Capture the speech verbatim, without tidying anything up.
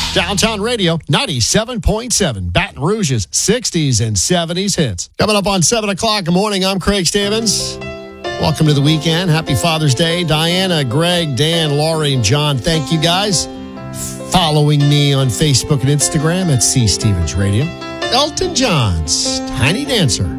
Downtown Radio, ninety-seven point seven. Baton Rouge's sixties and seventies hits. Coming up on seven o'clock in the morning, I'm Craig Stevens. Welcome to the weekend. Happy Father's Day. Diana, Greg, Dan, Laurie, and John, thank you guys. Following me on Facebook and Instagram at C. Stevens Radio. Elton John's Tiny Dancer.